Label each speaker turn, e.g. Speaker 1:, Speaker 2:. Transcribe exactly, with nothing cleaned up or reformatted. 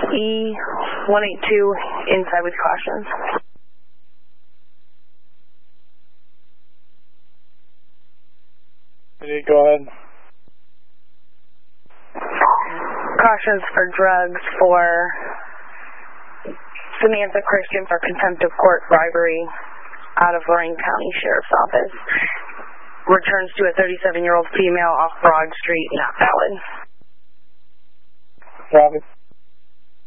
Speaker 1: E one eight two inside with caution.
Speaker 2: Go ahead.
Speaker 1: Cautions for drugs for Samantha Christian for contempt of court bribery out of Lorraine County Sheriff's Office. Returns to a thirty-seven-year-old female off Broad Street, not valid.
Speaker 2: Traffic.